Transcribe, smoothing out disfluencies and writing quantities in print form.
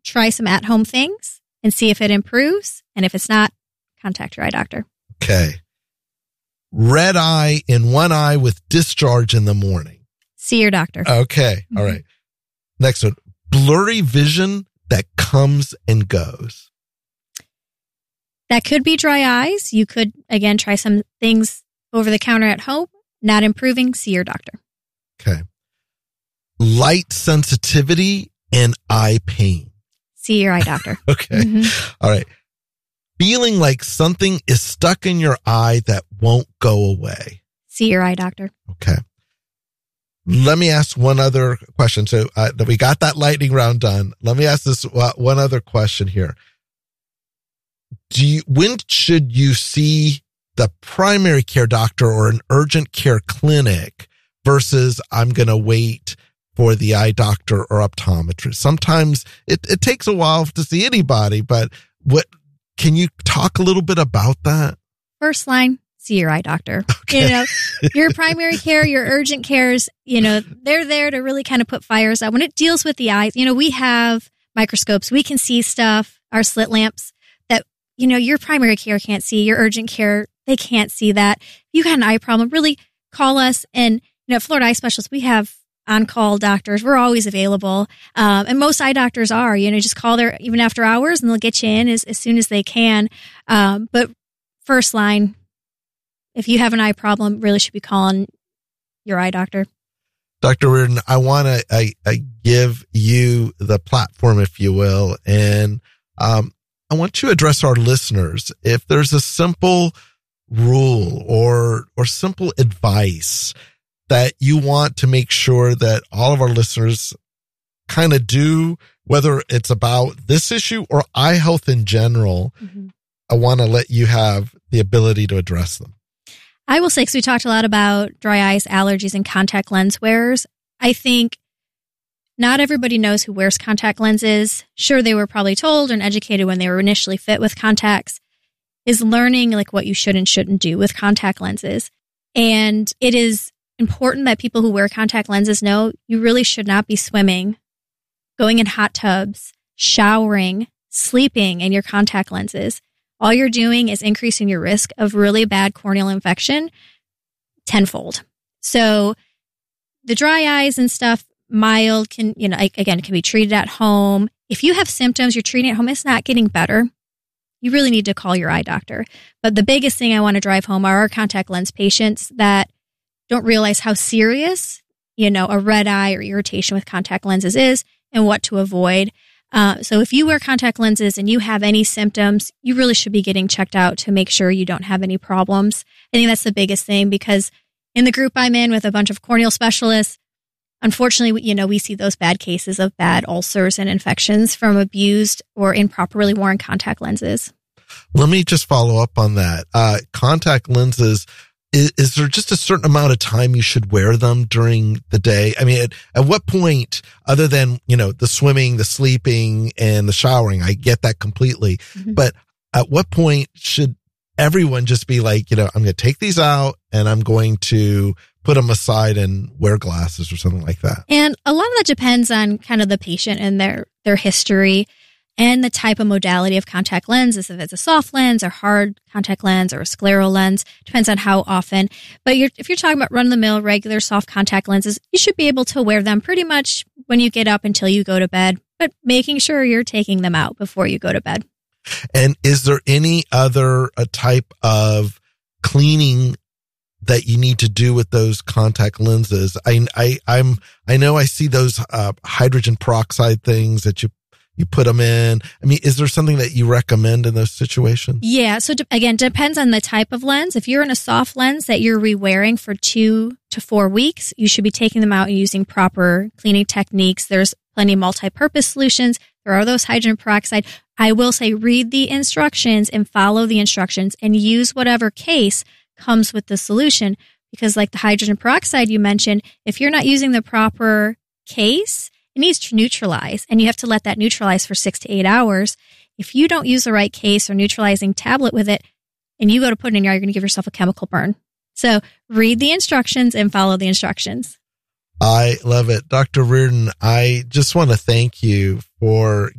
try some at-home things and see if it improves. And if it's not, contact your eye doctor. Okay. Red eye in one eye with discharge in the morning. See your doctor. Okay. All right. Next one. Blurry vision that comes and goes. That could be dry eyes. You could, again, try some things over the counter at home. Not improving, see your doctor. Okay. Light sensitivity and eye pain. See your eye doctor. Okay. All right. Feeling like something is stuck in your eye that won't go away. See your eye doctor. Okay. Let me ask one other question. So we got that lightning round done. Let me ask this one other question here. When should you see the primary care doctor or an urgent care clinic versus I'm going to wait for the eye doctor or optometrist? Sometimes it takes a while to see anybody, but can you talk a little bit about that? First line, see your eye doctor. Okay. Your primary care, your urgent cares, they're there to really kind of put fires out. When it deals with the eyes, we have microscopes. We can see stuff, our slit lamps that, your primary care can't see, your urgent care, they can't see that. If you got an eye problem, really call us. And, Florida Eye Specialists, we have on-call doctors. We're always available. And most eye doctors are, just call there even after hours and they'll get you in as soon as they can. But first line, if you have an eye problem, really should be calling your eye doctor. Dr. Reardon, I want to give you the platform, if you will. And I want you to address our listeners. If there's a simple rule or simple advice that you want to make sure that all of our listeners kind of do, whether it's about this issue or eye health in general, I want to let you have the ability to address them. I will say, because we talked a lot about dry eyes, allergies, and contact lens wearers, I think not everybody knows who wears contact lenses. Sure, they were probably told and educated when they were initially fit with contacts, is learning like what you should and shouldn't do with contact lenses. And it is important that people who wear contact lenses know you really should not be swimming, going in hot tubs, showering, sleeping in your contact lenses. All you're doing is increasing your risk of really bad corneal infection tenfold. So the dry eyes and stuff, mild, can be treated at home. If you have symptoms, you're treating at home, it's not getting better, you really need to call your eye doctor. But the biggest thing I want to drive home are our contact lens patients that don't realize how serious, a red eye or irritation with contact lenses is and what to avoid. So if you wear contact lenses and you have any symptoms, you really should be getting checked out to make sure you don't have any problems. I think that's the biggest thing, because in the group I'm in with a bunch of corneal specialists, unfortunately, we see those bad cases of bad ulcers and infections from abused or improperly worn contact lenses. Let me just follow up on that. Contact lenses, is there just a certain amount of time you should wear them during the day? I mean, at what point, other than, the swimming, the sleeping, and the showering, I get that completely. But at what point should everyone just be like, I'm going to take these out and I'm going to put them aside and wear glasses or something like that? And a lot of that depends on kind of the patient and their history and the type of modality of contact lenses. If it's a soft lens or hard contact lens or a scleral lens, depends on how often. But if you're talking about run-of-the-mill, regular soft contact lenses, you should be able to wear them pretty much when you get up until you go to bed, but making sure you're taking them out before you go to bed. And is there any other type of cleaning that you need to do with those contact lenses? I know I see those hydrogen peroxide things that you put them in. I mean, is there something that you recommend in those situations? Yeah. So again, depends on the type of lens. If you're in a soft lens that you're re-wearing for 2 to 4 weeks, you should be taking them out and using proper cleaning techniques. There's plenty of multi-purpose solutions. There are those hydrogen peroxide. I will say, read the instructions and follow the instructions and use whatever case comes with the solution. Because like the hydrogen peroxide you mentioned, if you're not using the proper case, it needs to neutralize, and you have to let that neutralize for 6 to 8 hours. If you don't use the right case or neutralizing tablet with it, and you go to put it in your eye, you're going to give yourself a chemical burn. So read the instructions and follow the instructions. I love it. Dr. Reardon, I just want to thank you for